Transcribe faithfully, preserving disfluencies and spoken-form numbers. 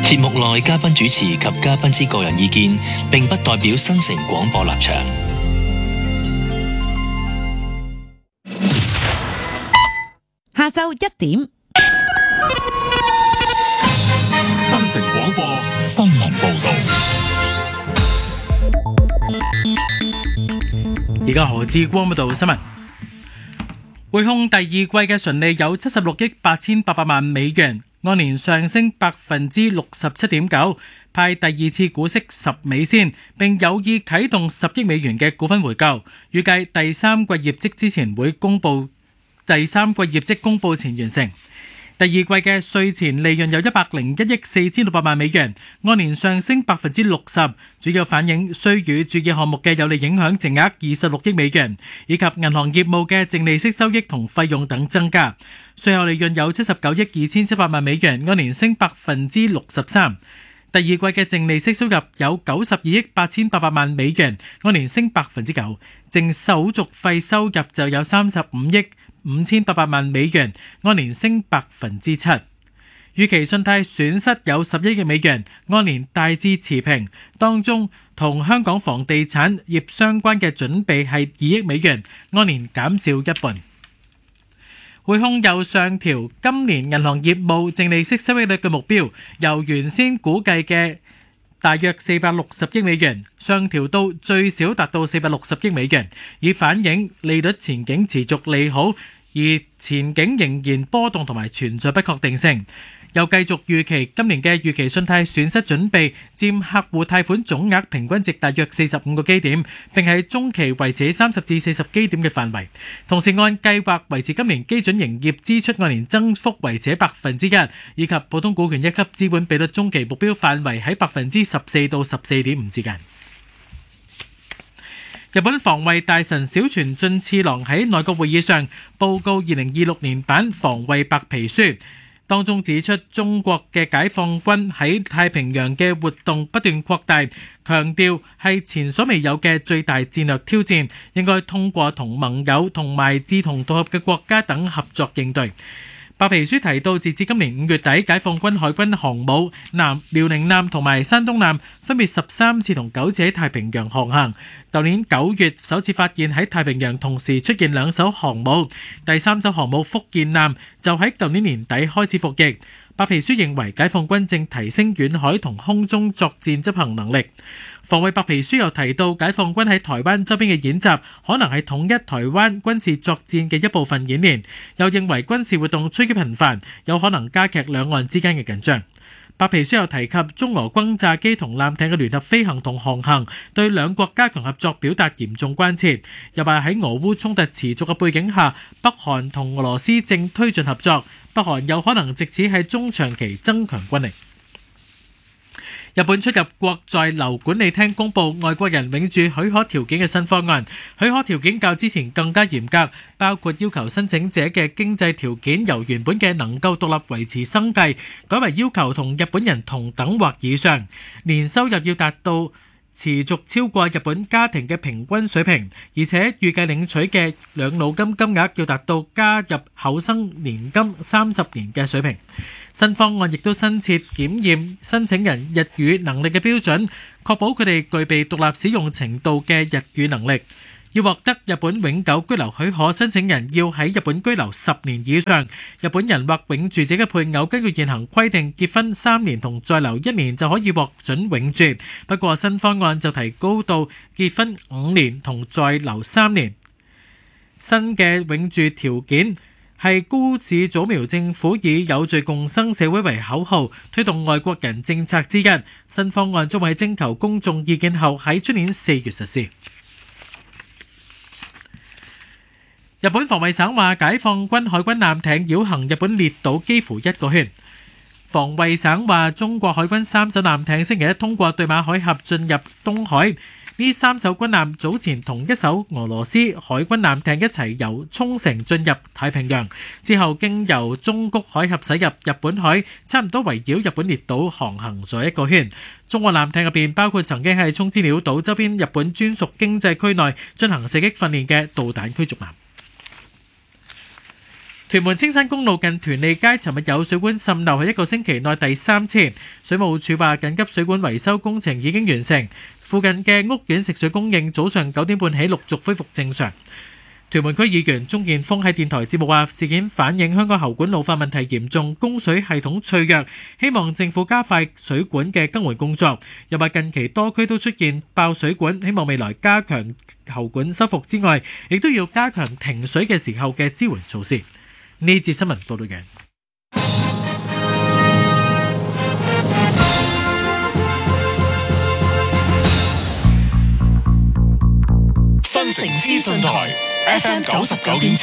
節目內嘉賓主持及嘉賓之個人意見，並不代表新城廣播立場。 下晝一點， 新城廣播新聞報道。 而家何志光報道新聞。匯控第二季嘅純利有七十六億八千八百萬美元，按年上升百分之六十七點九，派第二次股息十美仙，並有意啟動十億美元嘅股份回購，預計第三季業績之前會公布，第三季業績公布前完成。第二季嘅稅前利潤有一百零一億四千六百萬美元，按年上升百分之六十，主要反映稅與注意項目嘅有利影響淨額二十六億美元，以及銀行業務嘅淨利息收益同費用等增加。稅後利潤有七十九億二千七百萬美元，按年升百分之六十三。第二季嘅淨利息收入有九十二億八千八百萬美元，按年升百分之九。淨手續費收入就有三十五億五千八百萬美元，按年升百分之七。預期信貸損失有十一億美元，按年大致持平。當中同香港房地產業相關嘅準備係二億美元，按年減少一半。匯控又上調今年銀行業務淨利息收益率嘅目標，由原先估計嘅大約四百六十億美元，上調到最少達到四百六十億美元，以反映利率前景持續利好，而前景仍然波動同埋存在不確定性。又繼續預期今年嘅預期信貸損失準備佔客戶貸款總額平均值大約四十五個基點，並喺中期維持三十至四十基點嘅範圍。同時按計劃維持今年基準營業支出按年增幅維持喺百分之一，以及普通股權一級資本比率中期目標範圍喺百分之十四到十四點五之間。日本防衛大臣小泉進次郎喺內閣會議上報告二零二六年版防衛白皮書，當中指出中國嘅解放軍喺太平洋嘅活動不斷擴大，強調係前所未有嘅最大戰略挑戰，應該通過同盟友同埋志同道合嘅國家等合作應對。白皮書提到，截至今年五月底，解放軍海軍航母南遼寧艦同埋山東艦分別十三次同九次喺太平洋航行。舊年九月首次發現喺太平洋同時出現兩艘航母，第三艘航母福建艦就喺舊年年底開始服役。白皮書認為解放軍正提升遠海同空中作戰執行能力。防衛白皮書又提到，解放軍喺台灣周邊嘅演習可能係統一台灣軍事作戰嘅一部分演練，又認為軍事活動趨於頻繁，有可能加劇兩岸之間嘅緊張。白皮書又提及中俄轟炸機同艦艇嘅聯合飛行同航行，對兩國加強合作表達嚴重關切。又話喺俄烏衝突持續嘅背景下，北韓同俄羅斯正推進合作，北韓有可能藉此喺中長期增強軍力。日本出入國在留管理廳公布外國人永住許可條件嘅新方案，許可條件較之前更加嚴格，包括要求申請者嘅經濟條件由原本嘅能夠獨立維持生計，改為要求同日本人同等或以上，年收入要達到持續超過日本家庭嘅平均水平，而且預計領取嘅養老金金額要達到加入厚生年金三十年嘅水平。新方案亦都新設檢驗申請人日語能力嘅標準，確保佢哋具備獨立使用程度嘅日語能力。要獲得日本永久居留許可，申請人要喺日本居留十年以上。日本人或永住者嘅配偶根據現行規定結婚三年同再留一年就可以獲准永住，不過新方案就提高到結婚五年同再留三年。新嘅永住條件係高市早苗政府以有序共生社會為口號推動外國人政策之一。新方案將會喺徵求公眾意見後喺出年四月實施。日本防衛省話，解放軍海軍艦艇繞行日本列島幾乎一個圈。防衛省話，中國海軍三艘艦艇星期一通過對馬海峽進入東海。呢三艘軍艦早前同一艘俄羅斯海軍艦艇一齊由沖繩進入太平洋，之後經由中谷海峽駛入日本海，差唔多圍繞日本列島航行咗一個圈。中國艦艇入邊包括曾經喺沖之鳥島周邊日本專屬經濟區內進行射擊訓練嘅導彈驅逐艦。 屯門青山公路近屯利街，尋日有水管滲漏，喺一個星期內第三次。水務署話緊急水管維修工程已經完成，附近嘅屋苑食水供應早上九點半起陸續恢復正常。屯門區議員鍾建峰喺電台節目話，事件反映香港喉管老化問題嚴重，供水系統脆弱，希望政府加快水管嘅更換工作。又話近期多區都出現爆水管，希望未來加強喉管修復之外，亦都要加強停水嘅時候嘅支援措施。呢節新聞報道嘅。 新城資訊台 F M 九十九點七。